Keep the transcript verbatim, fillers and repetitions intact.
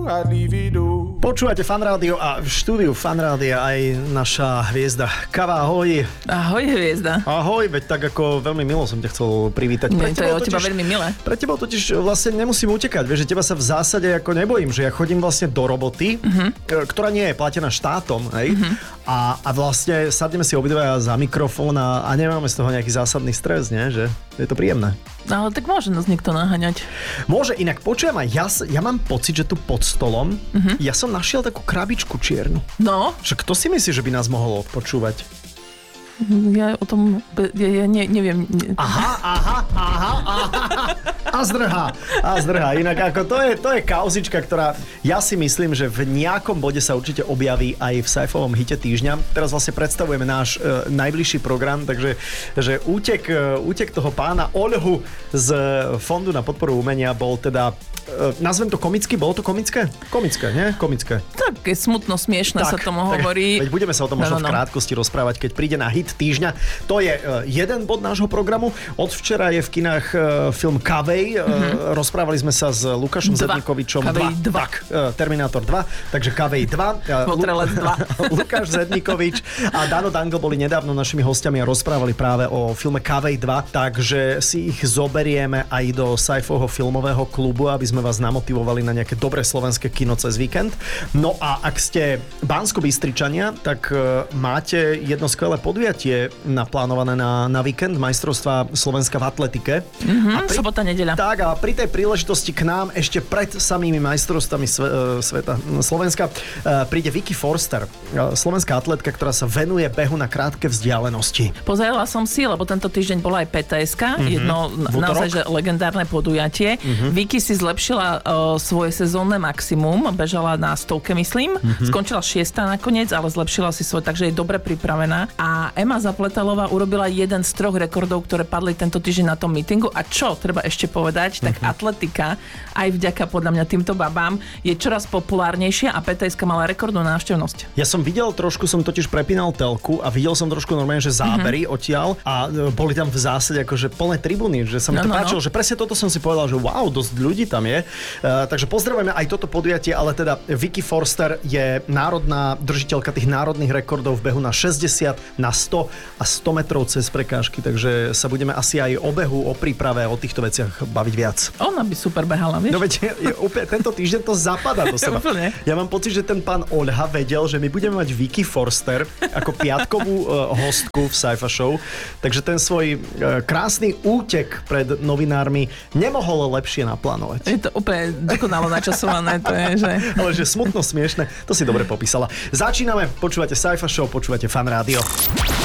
I'd leave it all. Počúvate Fan Rádio a v štúdiu Fan Rádia aj naša hviezda Kava, ahoj. Ahoj, hviezda. Ahoj, veď tak ako veľmi milo som ťa chcel privítať. Nie, to je od teba veľmi milé. Pre teba totiž vlastne nemusím utekať, vieš, že teba sa v zásade ako nebojím, že ja chodím vlastne do roboty, uh-huh. ktorá nie je platená štátom, hej, uh-huh. a, a vlastne sadneme si obidvaja za mikrofón a, a nemáme z toho nejaký zásadný stres, nie, že je to príjemné. Ale tak môže nás niekto naháňať. Môže, inak počujem aj, ja, ja mám pocit, že tu pod stolom, uh-huh. ja som našiel takú krabičku čiernu. No? Že kto si myslí, že by nás mohol odpočúvať? Ja o tom, ja, ja ne, neviem. Aha, aha, aha, aha. A zdrhá, a zdrhá. Inak ako to je, to je kauzička, ktorá ja si myslím, že v nejakom bode sa určite objaví aj v Saifovom hite týždňa. Teraz vlastne predstavujeme náš e, najbližší program, takže že útek, e, útek toho pána Oľhu z Fondu na podporu umenia bol teda, e, nazvem to komicky, bolo to komické? Komické, nie? Komické. Tak, je smutno, smiešne tak, sa tomu tak, hovorí. Veď budeme sa o tom možno no, no, no. v krátkosti rozprávať, keď príde na hit týždňa. To je uh, jeden bod nášho programu. Od včera je v kinách uh, film Kavej. Uh, mm-hmm. Rozprávali sme sa s Lukášom Zedníkovičom. Kavej dva. Tak, uh, Terminátor dva, takže Kavej dva. Uh, Lu- dva. Lukáš Zedníkovič a Dano Dangl boli nedávno našimi hostiami a rozprávali práve o filme Kavej dva, takže si ich zoberieme aj do Saifovho filmového klubu, aby sme vás namotivovali na nejaké dobré slovenské kino cez víkend. No a ak ste Banskobystričania, tak uh, máte jedno skvelé podujatie je naplánované na, na víkend majstrovstva Slovenska v atletike. Mm-hmm, pri, sobota, nedeľa. Tak a pri tej príležitosti k nám ešte pred samými majstrovstvami sve, sveta Slovenska príde Vicky Forster, slovenská atletka, ktorá sa venuje behu na krátke vzdialenosti. Pozerala som si, lebo tento týždeň bola aj pé té eska, mm-hmm. jedno naozaj že legendárne podujatie. Mm-hmm. Vicky si zlepšila uh, svoje sezónne maximum, bežala na stovke, myslím. Mm-hmm. Skončila šiesta nakoniec, ale zlepšila si svoj, takže je dobre pripravená. A Ema Zapletalová urobila jeden z troch rekordov, ktoré padli tento týždeň na tom mítingu. A čo treba ešte povedať, tak uh-huh. atletika, aj vďaka podľa mňa týmto babám, je čoraz populárnejšia a pé té eska mala rekordnú návštevnosť. Ja som videl trošku, som totiž prepínal telku a videl som trošku normálne, že zábery uh-huh. odtiaľ a boli tam v zásade akože plné tribúny, že sa mi no, to no, páčilo, no. že presne toto som si povedal, že wow, dosť ľudí tam je. Uh, takže pozdravujeme aj toto podujatie, ale teda Vicky Forster je národná držiteľka tých národných rekordov v behu na šesťdesiat, na sto a sto metrov cez prekážky, takže sa budeme asi aj o behu, o príprave, o týchto veciach baviť viac. Ona by super behala, vieš? No veď, je, úplne, tento týždeň to zapadá do seba. Ja mám pocit, že ten pán Oľha vedel, že my budeme mať Vicky Forster ako piatkovú uh, hostku v Saifa Show, takže ten svoj uh, krásny útek pred novinármi nemohol lepšie naplánovať. Je to úplne dokonalo načasované, to je, že... Ale že smutno smiešne, to si dobre popísala. Začíname, počúvate Saifa Show, počúvate Fan Rádio.